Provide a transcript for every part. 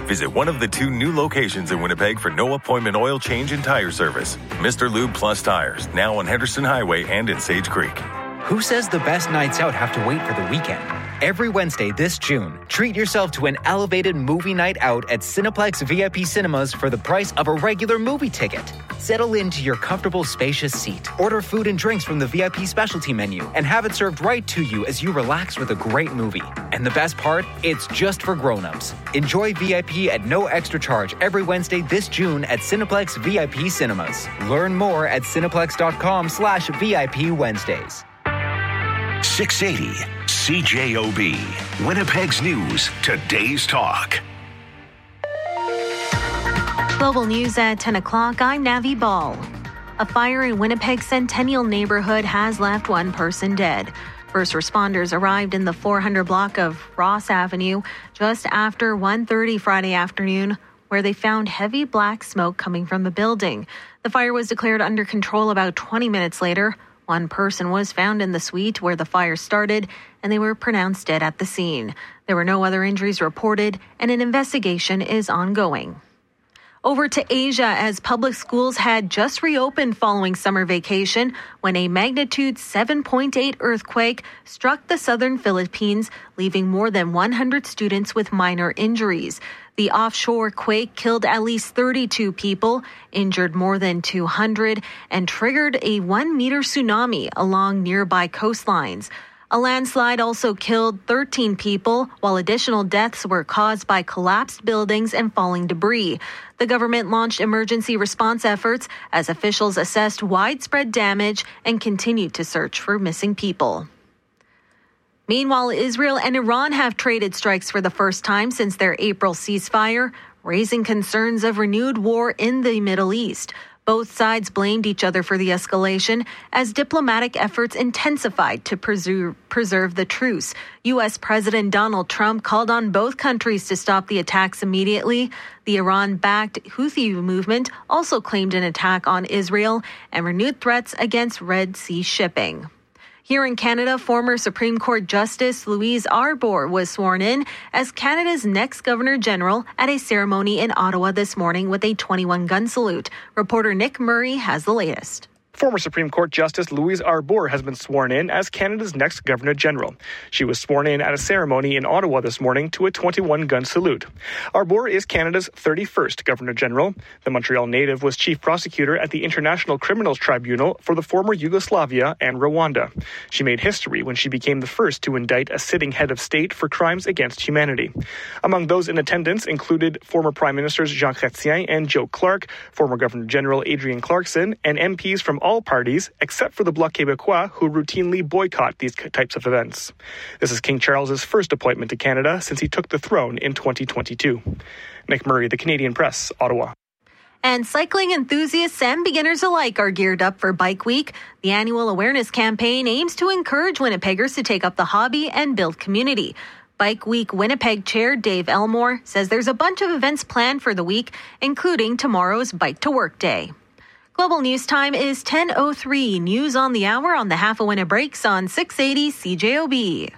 Visit one of the 2 new locations in Winnipeg for no appointment oil change and tire service. Mr. Lube Plus Tires, now on Henderson Highway and in Sage Creek. Who says the best nights out have to wait for the weekend? Every Wednesday this June, treat yourself to an elevated movie night out at Cineplex VIP Cinemas for the price of a regular movie ticket. Settle into your comfortable, spacious seat. Order food and drinks from the VIP specialty menu and have it served right to you as you relax with a great movie. And the best part? It's just for grown-ups. Enjoy VIP at no extra charge every Wednesday this June at Cineplex VIP Cinemas. Learn more at cineplex.com/VIP Wednesdays. 680 CJOB, Winnipeg's News, today's talk. Global News at 10 o'clock, I'm Navi Ball. A fire in Winnipeg's Centennial neighborhood has left one person dead. First responders arrived in the 400 block of Ross Avenue just after 1:30 Friday afternoon, where they found heavy black smoke coming from the building. The fire was declared under control about 20 minutes later. One person was found in the suite where the fire started, and they were pronounced dead at the scene. There were no other injuries reported, and an investigation is ongoing. Over to Asia, as public schools had just reopened following summer vacation when a magnitude 7.8 earthquake struck the southern Philippines, leaving more than 100 students with minor injuries. The offshore quake killed at least 32 people, injured more than 200, and triggered a 1-meter tsunami along nearby coastlines. A landslide also killed 13 people, while additional deaths were caused by collapsed buildings and falling debris. The government launched emergency response efforts as officials assessed widespread damage and continued to search for missing people. Meanwhile, Israel and Iran have traded strikes for the first time since their April ceasefire, raising concerns of renewed war in the Middle East. Both sides blamed each other for the escalation as diplomatic efforts intensified to preserve the truce. U.S. President Donald Trump called on both countries to stop the attacks immediately. The Iran-backed Houthi movement also claimed an attack on Israel and renewed threats against Red Sea shipping. Here in Canada, former Supreme Court Justice Louise Arbour was sworn in as Canada's next Governor General at a ceremony in Ottawa this morning with a 21-gun salute. Reporter Nick Murray has the latest. Former Supreme Court Justice Louise Arbour has been sworn in as Canada's next Governor General. She was sworn in at a ceremony in Ottawa this morning to a 21-gun salute. Arbour is Canada's 31st Governor General. The Montreal native was chief prosecutor at the International Criminals Tribunal for the former Yugoslavia and Rwanda. She made history when she became the first to indict a sitting head of state for crimes against humanity. Among those in attendance included former Prime Ministers Jean Chrétien and Joe Clark, former Governor General Adrienne Clarkson, and MPs from all parties except for the Bloc Québécois, who routinely boycott these types of events. This is King Charles's first appointment to Canada since he took the throne in 2022. Nick Murray, The Canadian Press, Ottawa. And cycling enthusiasts and beginners alike are geared up for Bike Week. The annual awareness campaign aims to encourage Winnipeggers to take up the hobby and build community. Bike Week Winnipeg Chair Dave Elmore says there's a bunch of events planned for the week, including tomorrow's Bike to Work Day. Global News Time is 10:03. News on the hour on the Half a Winner breaks on 680 CJOB.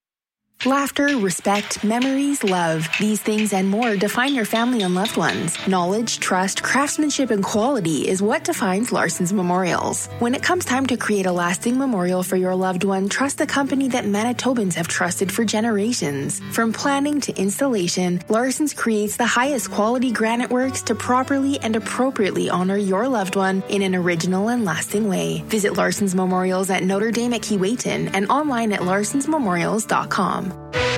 Laughter, respect, memories, love. These things and more define your family and loved ones. Knowledge, trust, craftsmanship, and quality is what defines Larson's Memorials. When it comes time to create a lasting memorial for your loved one, trust the company that Manitobans have trusted for generations. From planning to installation, Larson's creates the highest quality granite works to properly and appropriately honor your loved one in an original and lasting way. Visit Larson's Memorials at Notre Dame at Keewatin and online at larsonsmemorials.com.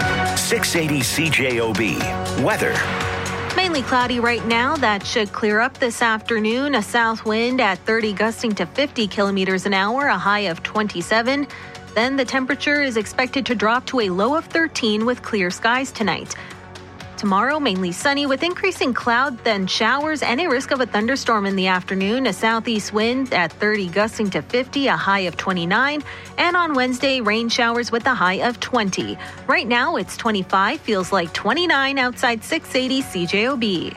680 CJOB. Weather. Mainly cloudy right now. That should clear up this afternoon. A south wind at 30 gusting to 50 kilometers an hour, a high of 27. Then the temperature is expected to drop to a low of 13 with clear skies tonight. Tomorrow, mainly sunny with increasing cloud, then showers and a risk of a thunderstorm in the afternoon. A southeast wind at 30 gusting to 50, a high of 29. And on Wednesday, rain showers with a high of 20. Right now, it's 25, feels like 29 outside 680 CJOB.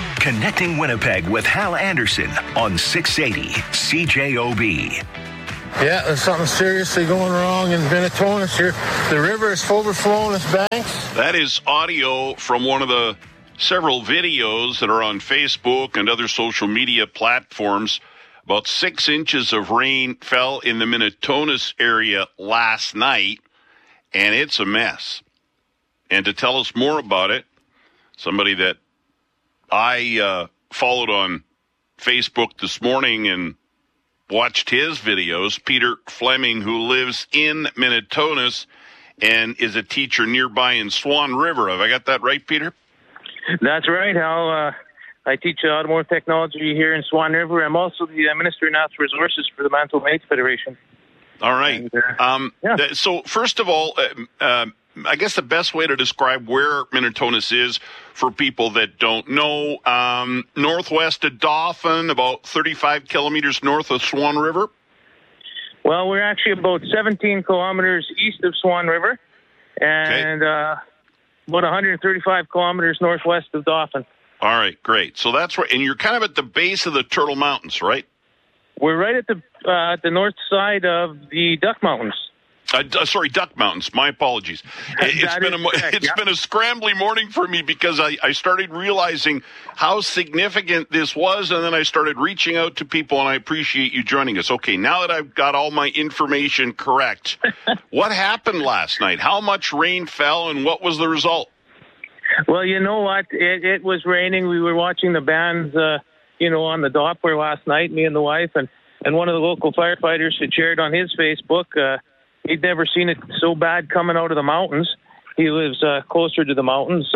Connecting Winnipeg with Hal Anderson on 680 CJOB. Yeah, there's something seriously going wrong in Minnetonka here. The river is overflowing its banks. That is audio from one of the several videos that are on Facebook and other social media platforms. About 6 inches of rain fell in the Minnetonka area last night, and it's a mess. And to tell us more about it, somebody that I followed on Facebook this morning and watched his videos, Peter Fleming, who lives in Minnetonka and is a teacher nearby in Swan River. Have I got that right, Peter? That's right, Hal. I teach automotive technology here in Swan River. I'm also the Minister of Natural Resources for the Manitoba Maids Federation. All right. And, So first of all, I guess the best way to describe where Minnetonka is for people that don't know, northwest of Dauphin, about 35 kilometers north of Swan River. Well, we're actually about 17 kilometers east of Swan River and about 135 kilometers northwest of Dauphin. All right, great. So that's right. And you're kind of at the base of the Turtle Mountains, right? We're right at the north side of the Duck Mountains. Duck Mountains. My apologies. It's been a scrambly morning for me because I started realizing how significant this was, and then I started reaching out to people, and I appreciate you joining us. Okay, now that I've got all my information correct, what happened last night? How much rain fell, and what was the result? Well, you know what? It was raining. We were watching the bands, on the Doppler last night, me and the wife, and one of the local firefighters had shared on his Facebook. He'd never seen it so bad coming out of the mountains. He lives closer to the mountains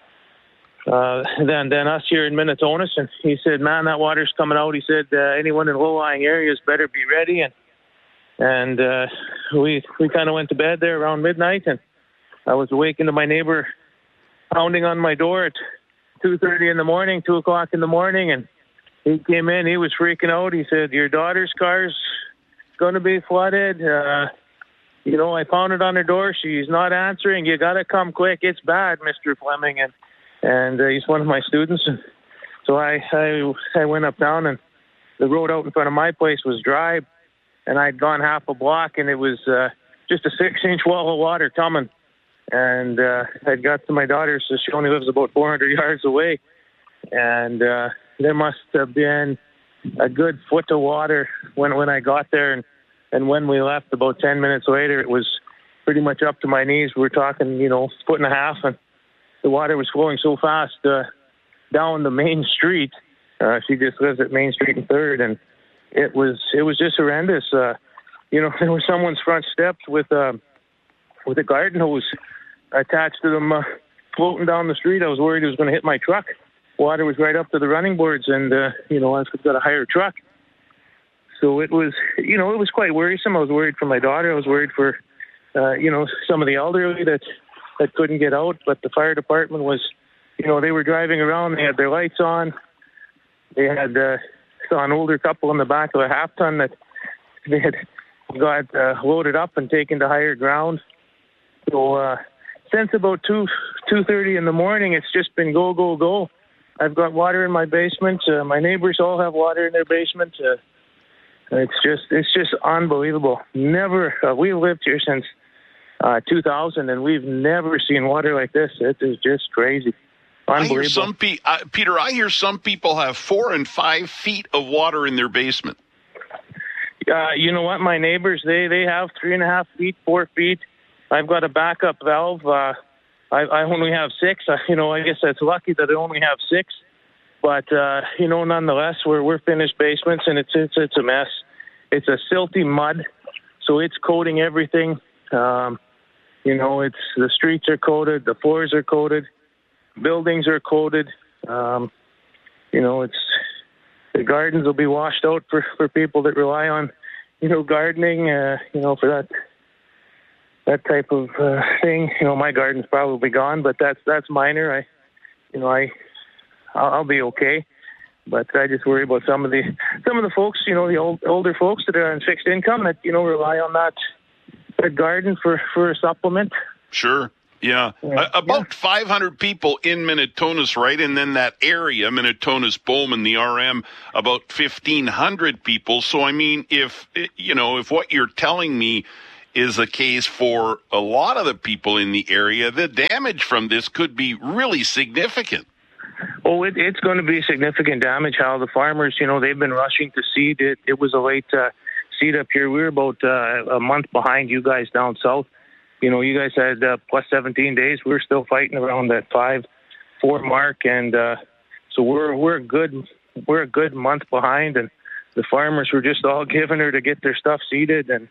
than us here in Minnetonka. And he said, man, that water's coming out. He said, anyone in low-lying areas better be ready. And we kind of went to bed there around midnight. And I was awakened to my neighbor pounding on my door at 2:30 in the morning, 2 o'clock in the morning. And he came in. He was freaking out. He said, your daughter's car's going to be flooded. I pounded on her door. She's not answering. You got to come quick. It's bad, Mr. Fleming. And he's one of my students. And so I went uptown, and the road out in front of my place was dry. And I'd gone half a block, and it was just a 6-inch wall of water coming. And I'd got to my daughter, so she only lives about 400 yards away. And there must have been a good foot of water when I got there. And when we left about 10 minutes later, it was pretty much up to my knees. We were talking, foot and a half, and the water was flowing so fast down the main street. She just lives at Main Street and 3rd, and it was just horrendous. There was someone's front steps with a garden hose attached to them floating down the street. I was worried it was going to hit my truck. Water was right up to the running boards, and, I've got a higher truck. So it was, it was quite worrisome. I was worried for my daughter. I was worried for, some of the elderly that couldn't get out. But the fire department was, they were driving around. They had their lights on. They had saw an older couple in the back of a half-ton that they had got loaded up and taken to higher ground. So since about 2:30 in the morning, it's just been go, go, go. I've got water in my basement. My neighbors all have water in their basement. It's just unbelievable. Never, we lived here since 2000, and we've never seen water like this. It is just crazy. Unbelievable. Peter, I hear some people have 4 and 5 feet of water in their basement. You know what? My neighbors, they have 3.5 feet, 4 feet. I've got a backup valve. I only have 6. I guess that's lucky that I only have 6. But, nonetheless, we're finished basements, and it's a mess. It's a silty mud, so it's coating everything. The streets are coated, the floors are coated, buildings are coated. The gardens will be washed out for people that rely on, gardening, for that type of thing. My garden's probably gone, but that's minor. I'll be okay, but I just worry about some of the folks, the older folks that are on fixed income that rely on that garden for a supplement. Sure. Yeah. About 500 people in Minitonas, right? And then that area, Minitonas, Bowman, the RM, about 1,500 people. So, I mean, if what you're telling me is the case for a lot of the people in the area, the damage from this could be really significant. Oh, it's going to be significant damage. How the farmers, they've been rushing to seed it. It was a late seed up here. We were about a month behind you guys down south. You guys had plus 17 days. We're still fighting around that 5-4 mark, and so we're a good month behind. And the farmers were just all giving her to get their stuff seeded, and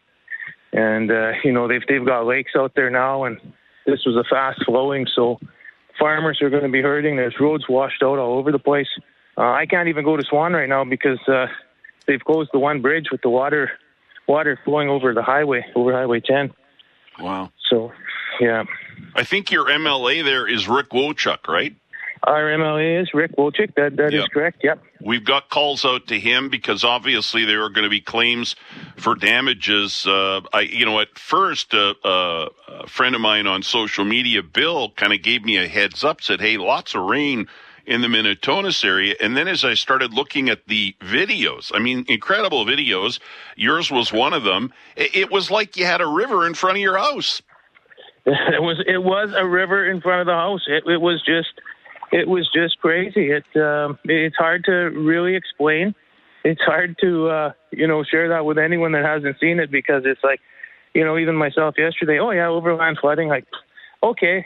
they've got lakes out there now, and this was a fast flowing, so farmers are going to be hurting. There's roads washed out all over the place. I can't even go to Swan right now because they've closed the one bridge with the water flowing over the highway, over Highway 10. Wow. So, yeah. I think your MLA there is Rick Wojcik, right? Our MLA is Rick Wojcik. That is correct, yep. We've got calls out to him because obviously there are going to be claims for damages. At first, a friend of mine on social media, Bill, kind of gave me a heads up, said, hey, lots of rain in the Minitonas area. And then as I started looking at the videos, I mean, incredible videos, yours was one of them. It was like you had a river in front of your house. It was a river in front of the house. It was just crazy. It's hard to really explain. It's hard to, share that with anyone that hasn't seen it because it's like, even myself yesterday, oh yeah, overland flooding, like, okay,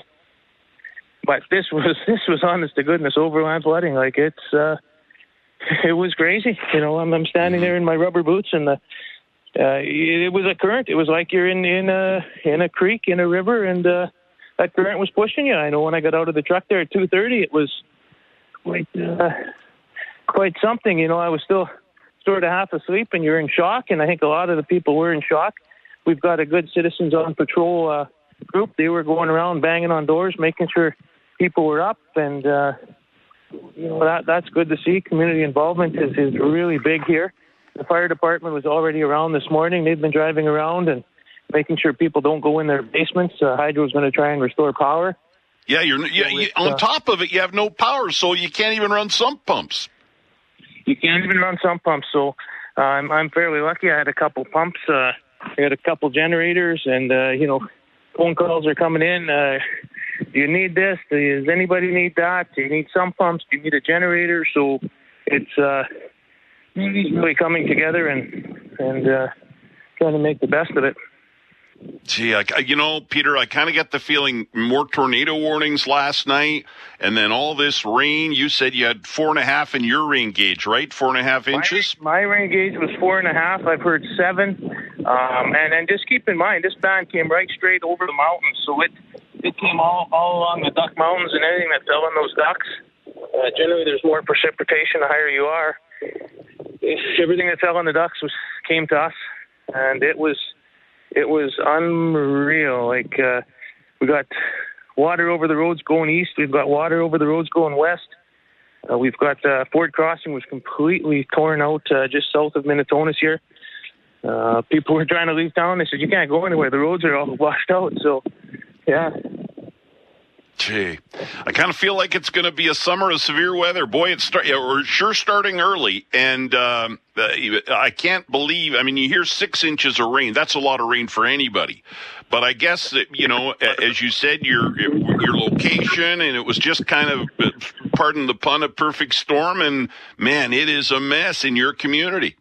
but this was honest to goodness overland flooding. Like it was crazy. I'm standing there in my rubber boots and it was a current. It was like you're in a creek, in a river, and that current was pushing you. I know when I got out of the truck there at 2:30, it was quite something. I was still sort of half asleep, and you're in shock. And I think a lot of the people were in shock. We've got a good Citizens on Patrol group. They were going around banging on doors, making sure people were up, and that's good to see. Community involvement is really big here. The fire department was already around this morning. They've been driving around and making sure people don't go in their basements. Hydro's going to try and restore power. Yeah, on top of it, you have no power, so you can't even run sump pumps. You can't even run sump pumps, so I'm fairly lucky. I had a couple pumps. I had a couple generators, and, phone calls are coming in. Do you need this? Does anybody need that? Do you need sump pumps? Do you need a generator? So it's really coming together and trying to make the best of it. Gee, Peter, I kind of get the feeling more tornado warnings last night, and then all this rain. You said you had 4.5 in your rain gauge, right? 4.5 inches? My rain gauge was 4.5. I've heard 7. And just keep in mind, this band came right straight over the mountains, so it came all along the Duck Mountains and anything that fell on those ducks. Generally, there's more precipitation the higher you are. Everything that fell on the ducks came to us, and it was unreal. Like, we got water over the roads going east. We've got water over the roads going west. We've got Ford Crossing was completely torn out just south of Minitonas here. People were trying to leave town. They said, you can't go anywhere. The roads are all washed out. So, yeah. Gee, I kind of feel like it's going to be a summer of severe weather. Boy, we're sure starting early, and I can't believe. I mean, you hear 6 inches of rain. That's a lot of rain for anybody. But I guess that, as you said, your location, and it was just kind of, pardon the pun, a perfect storm. And man, it is a mess in your community.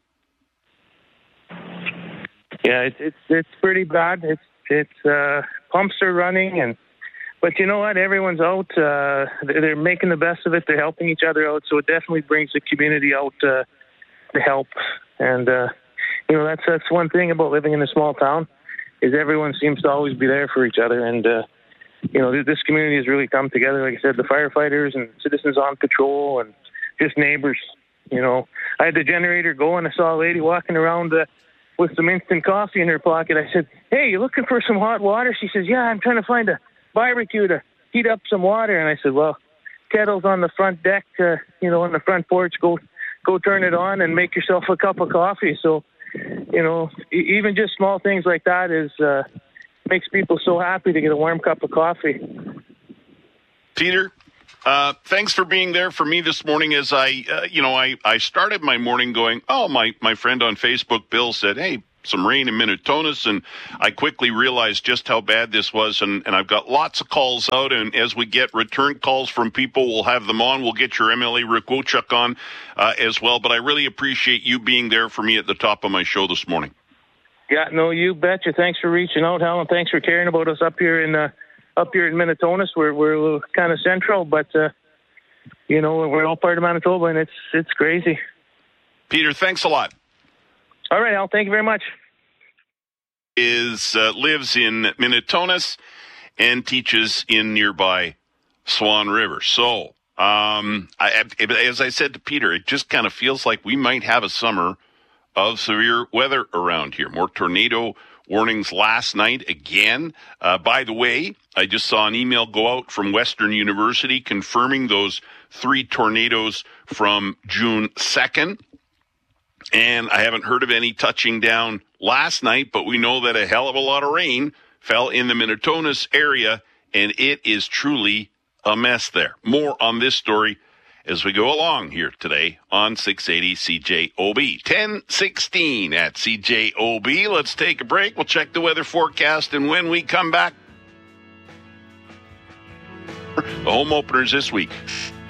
Yeah, it's pretty bad. It's pumps are running But you know what? Everyone's out. They're making the best of it. They're helping each other out. So it definitely brings the community out to help. And, that's one thing about living in a small town is everyone seems to always be there for each other. And, this community has really come together. Like I said, the firefighters and Citizens on Patrol and just neighbors. I had the generator going. I saw a lady walking around with some instant coffee in her pocket. I said, hey, you looking for some hot water? She says, yeah, I'm trying to find a barbecue to heat up some water. And I said, well, kettle's on the front deck, on the front porch. Go turn it on and make yourself a cup of coffee. So, even just small things like that makes people so happy to get a warm cup of coffee. Peter, thanks for being there for me this morning. As I started my morning going, my friend on Facebook, Bill, said, hey, some rain in Minnetonus, and I quickly realized just how bad this was, and I've got lots of calls out, and as we get return calls from people, we'll have them on. We'll get your MLA Rick Wochuk on as well, but I really appreciate you being there for me at the top of my show this morning. Yeah, no, you betcha. Thanks for reaching out, Hal, and thanks for caring about us up here in Minnetonus. We're kind of central, but we're all part of Manitoba, and it's crazy. Peter, thanks a lot. All right, Al. Thank you very much. Lives in Minnetonus and teaches in nearby Swan River. So, as I said to Peter, it just kind of feels like we might have a summer of severe weather around here. More tornado warnings last night again. By the way, I just saw an email go out from Western University confirming those 3 tornadoes from June 2nd. And I haven't heard of any touching down last night, but we know that a hell of a lot of rain fell in the Minnetonus area, and it is truly a mess there. More on this story as we go along here today on 680 CJOB. 10:16 at CJOB. Let's take a break. We'll check the weather forecast, and when we come back, the home openers this week.